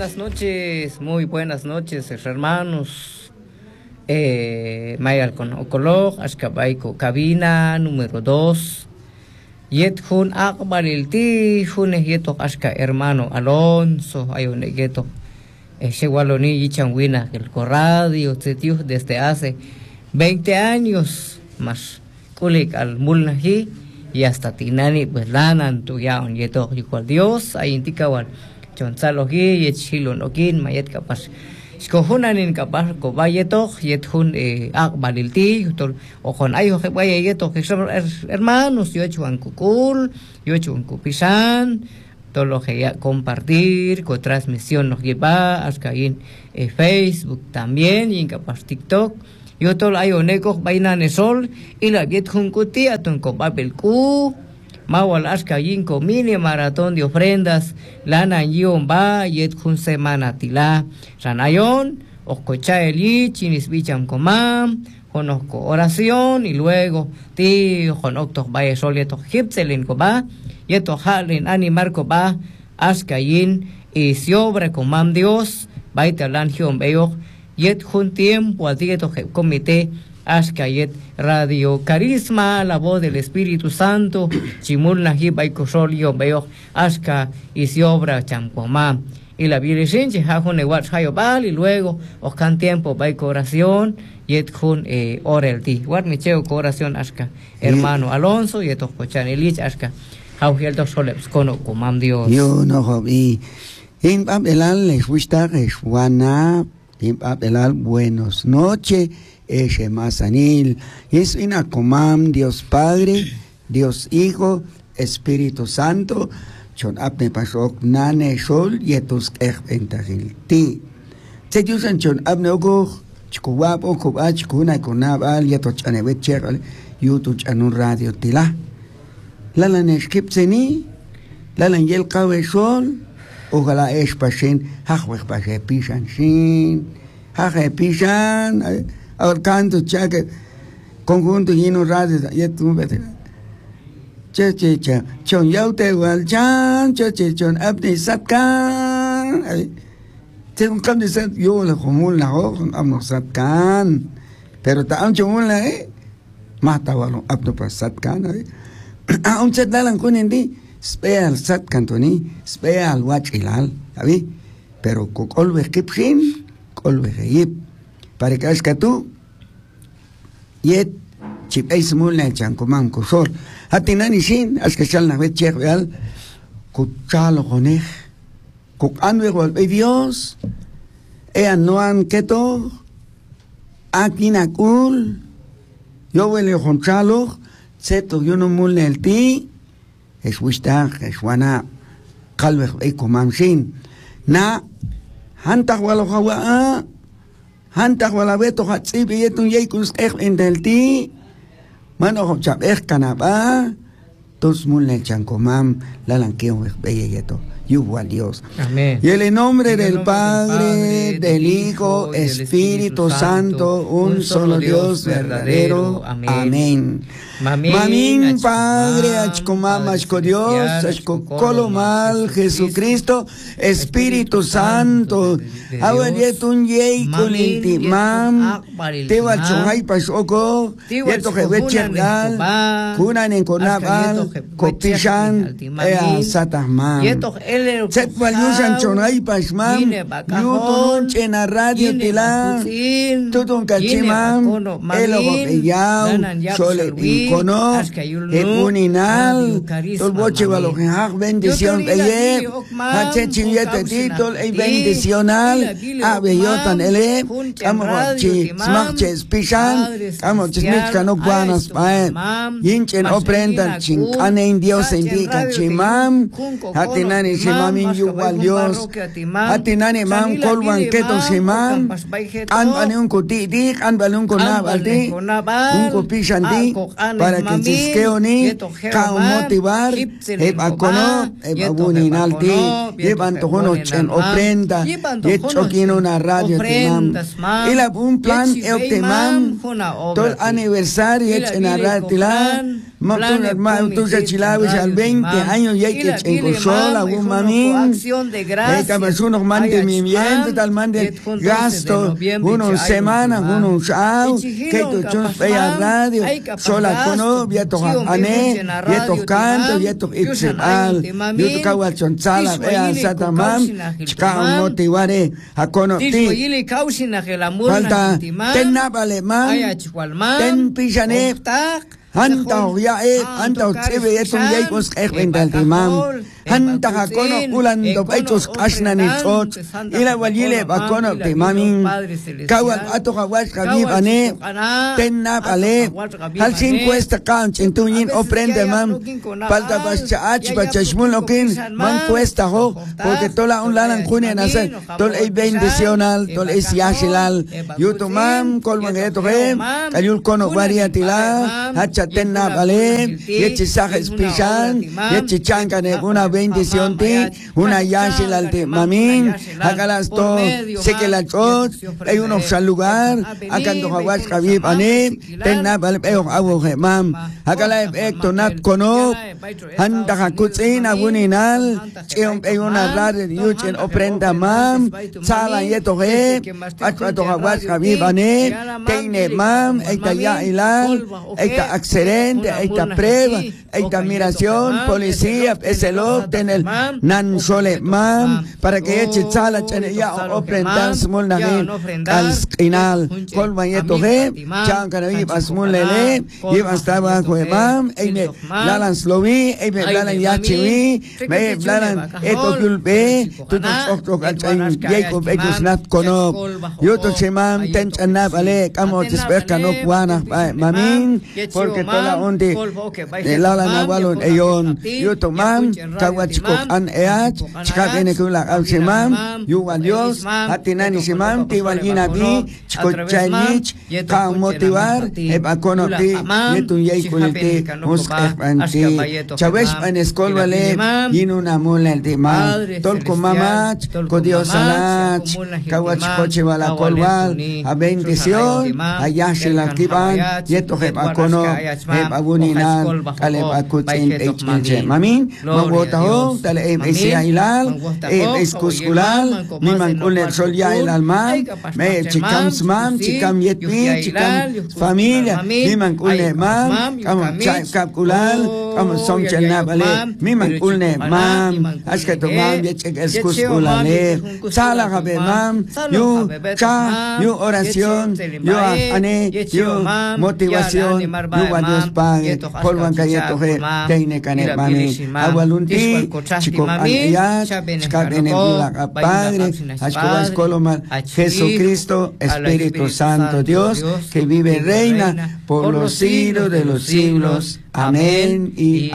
muy buenas noches, hermanos. Mayal con Ocolog, Ashkabaiko, cabina número 2. Yet Hun Akbarilti, Hun Yeto Ashka, hermano Alonso, Ayone Yeto, Shewaloni Yichanwina, el corradio, desde hace 20 años más. Kulik al Mulnahi, y hasta Tinani, pues Lanan, Tuyaon, Yeto, igual Dios, Ayintikawan, Chonsalogi, Yechilon Okin, Mayet Kapas. Skohunan in kapar ko bayeto yet hun akbalilti o con ayo que bayeto que son hermanos yo chuan kukul yo chuan kupisan todo lo que ya compartir con transmisión nos lleva hasta en Facebook también y en capaz TikTok yo todo ayo neko bainan sol y la yet hun kuti aton ko babel ku Mawal aska yinko mini maratón de ofrendas lana yion ba yet kun semana tila ranayon oscocha eli chinis bicham komam conozco oración y luego ti conoctos ba solieto hipselin ko ba yeto halin animar ko ba aska yin y si obra komam Dios baita lan hion beo yet kun tiempo adieto comité Ashkayet Radio Carisma, la voz del Espíritu Santo, Chimulna Hibaikosolio, Beo, Ashka y Siobra Champomá. Y la Virgen, Jajone Watchayobal, y luego, Oscan Tiempo, Baiko Oración, Yet Hun Orelti. What Micheo Oración, Ashka, hermano Alonso, Yet Oscochan Elich, Ashka, Jaugelto Soleps, Cono, Comam Dios. Yo no, Jobi. En Babelal les gusta, es Juana, en Babelal, buenos noches. Ese Mazanil, es una comam, Dios Padre, Dios Hijo, Espíritu Santo, Chon apne pasok nane sol, yetus entagil ti. Se usan chon apne ogo, chkuwap o kubach kuna kunabal, yetos anebet cheral, yutuch anun radio tila. Lalan eskipseni, lalan yel kawe sol, ojalá es pasen, hachwech pase pishan sin, hache pishan, ahora canto chaque conjunto lleno radio ya tú ves che chon yaute wal chan che chon apne satkan te un cambio de sat yo la común la ho amno satkan pero ta am chon la mata walo apno pas satkan un chat dalan kunendi speal satkan toni speal wachilal abi pero kolwe kipshin kolwe yip para que es que tú yet chip es muy la chancoman cosor hatinani sin es que sal na vez che real cuchalo conej cuc anwego al Dios anuan keto akina kul yo huele conchalo seto yo no mule el ti es wista es wana calve e comam sin na hanta walo hawa Hanta wala beto hatsibi yetun yeikus en del ti mano chap kanaba tos mulle chankomam la lanqueo beye yeto igual Dios. Amén. Y en el nombre del Padre, del Hijo, Espíritu Santo, un solo Dios verdadero. Amén. Mamín, Padre, achkomam, achko Dios, achko kolomal, Jesucristo, Espíritu Santo. Awayetun yei con el timam, tewa chongai pasoko, yeto jebechergal, kunan en konabal, kopishan, satahman. Set valusan chonai pasmam, yutun chena radio tilan, tutun kachimam, elogo peyao, sole icono, ecuninal, tolboche valojehag, bendición peye, hachechinguete titol, e bendicional, abeyotan ele, amo chi, smache spishan, amo chismichka no guanas pae, yinchen oprendan chincane en Dios indica chimam, hatinani Mamin igual Dios, hatinani mam kolwan keto simam, anbane un kutiti, anbane un konabalti, un kopishanti, para que chisqueoni, kao motivar, ebacono, ebabuninalti, llevan tojono chen oprenda, yechokino una radio timam, y la un plan eoptimam, todo aniversario en la radio tilan, tú se chilaves al 20 años y hay que chencosola, un mamín. Acción de gracias. Unos mantenimientos, tal mande gasto, unos semanas, unos shows, que tu chus vea radio, sola cono, vieto ané, vieto canto, vieto itzeal, vieto kawachonzala, vea satamam, chika motivare, a conoti. Falta, ten napale man, ten pisane, Hanta hanta tsebe etong yaikos ekwental timam. Hanta hakono kulando paitos kasna ni chot. Ila walile bakono timamin. Kawal ato kawas kabib ane. Tenna pale. Hal sin cuesta kanch entuyin ofrende mam. Palta bascha ach bachashmul okin. Man cuesta ho. Porque tola un lalan kunen hacer. Tol ei bendicional. Tol ei siashilal. Yutumam kolman eto he. Kayul kono variatila. Tenna vale, yechi sajes pisan, yechi chancane una bendición ti, una yashil alte mamin, hagalas to, sé que la chot, hay unos al lugar, acá no hagas kabib ane, tenna vale peo abu mam, hagala ecto nat kono, handa hakutzin abuninal, hay una rara yuchen ofrenda mam, sala yeto he, acá no hagas kabib ane, teine mam, esta ya ilal, esta excelente, esta prueba, esta admiración, policía, ese lo tener nan sole mam, para que eche chala chene ya ofrendan smol nahin al final, colma yeto he, chan canavi basmul lele, llevan estaba con mam, eme lalan slovi, eme lalan yachivi, me lalan eto kulpe, tutos okto kalchain yeko bekus nat kono, yoto chemam ten chanab ale, kamo tisperka no kuana mamin, porque toda onde lala nawalon ayon yuto mam kawachkok an eat chikabene kula alsemam yuwan Dios hatinani simam tiwalina bi chikochanich ka motivar ebakonoti yetun yaikunete musqanti chawesh an eskolwale yinuna mulente mam tolko mamach ko Dios sanach kawachkoche wala kolwal a bendición ayashila kiban yeto ebakono abuninal kaleb akutin ejinche mamin mangota ho tale esia ilal eskuskulal mi mangule sol ya ilal man me chikams mam chikam yetmi chikam familia mi mangule mam kam kapkulal kam somchena bale mi mangule mam askato mam yechek eskuskulale sala habe mam yu cha yu oración yu ane yu motivación yu Dios Padre, polvan cayeto he, teine canet mami, agualunti, chico aniyat, chicabene bula Padre, ashkobas kolomal, Jesucristo, Espíritu Santo Dios, que vive y reina por los siglos de los siglos. Amén y